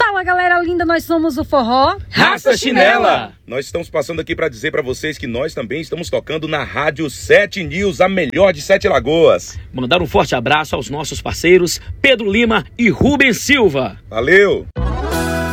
Fala, galera linda, nós somos o Forró Raça Chinela. Nós estamos passando aqui para dizer para vocês que nós também estamos tocando na Rádio 7 News, a melhor de Sete Lagoas. Mandar um forte abraço aos nossos parceiros Pedro Lima e Rubens Silva. Valeu!